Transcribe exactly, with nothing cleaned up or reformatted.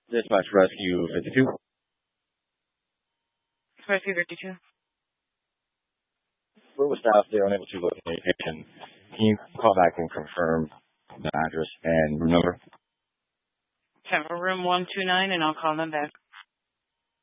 Dispatch Rescue fifty-two. Rescue fifty-two. We're with staff. They're unable to locate the patient. Can you call back and confirm the address and room number? Have a room one two nine, and I'll call them back.